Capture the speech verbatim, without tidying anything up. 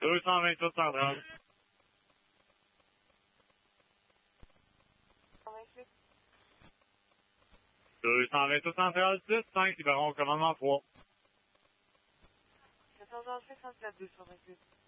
deux cent vingt-huit central. deux cent vingt-huit central, six cinq, Baron, commandement trois. quatorze heures cinquante-quatre, deux cent vingt-huit.